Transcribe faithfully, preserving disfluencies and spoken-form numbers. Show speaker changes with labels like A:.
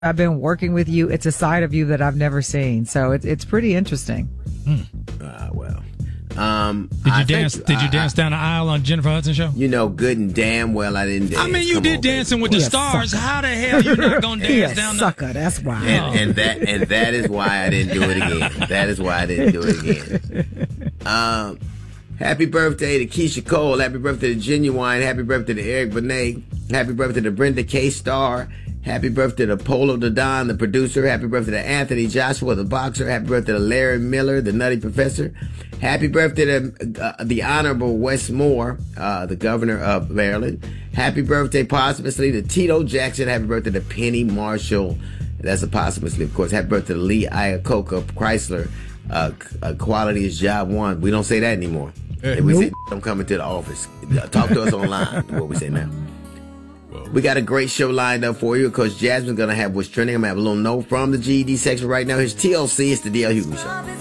A: I've been working with you. It's a side of you that I've never seen. So it's it's pretty interesting.
B: Hmm. Uh, well. Um,
C: did you
B: I
C: dance?
B: Think,
C: did you
B: I,
C: dance down the aisle on Jennifer Hudson show?
B: You know, good and damn well I didn't dance.
C: I mean, you
B: Come
C: did
B: on,
C: Dancing
B: baby.
C: with the
A: He a
C: Stars.
A: sucker.
C: How the hell you not gonna
A: He
C: dance
A: a
C: down the?
A: sucker. That's why.
B: And, and that and that is why I didn't do it again. That is why I didn't do it again. Um, happy birthday to Keisha Cole. Happy birthday to Genuine. Happy birthday to Eric Benet. Happy birthday to Brenda K. Starr. Happy birthday to Polo the Don, the producer. Happy birthday to Anthony Joshua, the boxer. Happy birthday to Larry Miller, the Nutty Professor. Happy birthday to uh, the Honorable Wes Moore, uh, the governor of Maryland. Happy birthday posthumously to Tito Jackson. Happy birthday to Penny Marshall. That's a posthumously, of course. Happy birthday to Lee Iacocca Chrysler. Uh, uh, quality is job one. We don't say that anymore. Hey, we nope. say don't come into the office. Talk to us online. What we say now. We got a great show lined up for you because Jasmine's going to have what's trending. I'm going to have a little note from the G E D section right now. Here's T L C. It's the D L Hughley Show.